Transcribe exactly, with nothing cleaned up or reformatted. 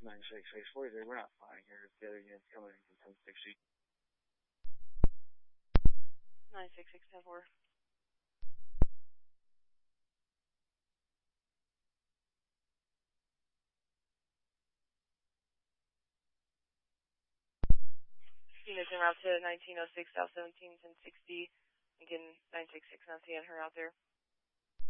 nine six six forty, we're not flying here. The other unit's coming in from ten sixty. nine six six ten four. Units en route to nineteen oh six South seventeen ten sixty. Again, nine six six, not seeing her out there.